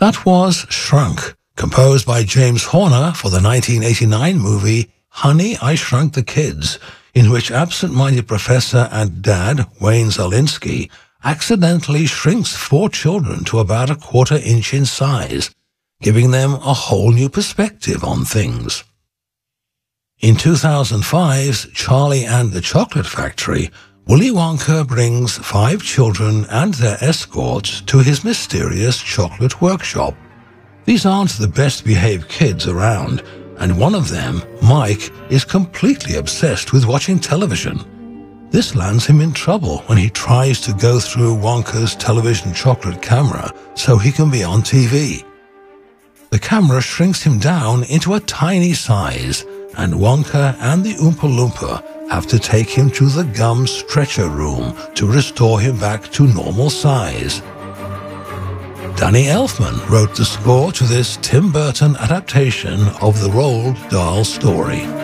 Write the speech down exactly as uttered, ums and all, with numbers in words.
That was Shrunk, composed by James Horner for the nineteen eighty-nine movie Honey, I Shrunk the Kids, in which absent-minded professor and dad, Wayne Szalinski, accidentally shrinks four children to about a quarter inch in size, giving them a whole new perspective on things. In two thousand five's Charlie and the Chocolate Factory, Willy Wonka brings five children and their escorts to his mysterious chocolate workshop. These aren't the best-behaved kids around, and one of them, Mike, is completely obsessed with watching television. This lands him in trouble when he tries to go through Wonka's television chocolate camera so he can be on T V. The camera shrinks him down into a tiny size, and Wonka and the Oompa Loompa have to take him to the gum stretcher room to restore him back to normal size. Danny Elfman wrote the score to this Tim Burton adaptation of the Roald Dahl story.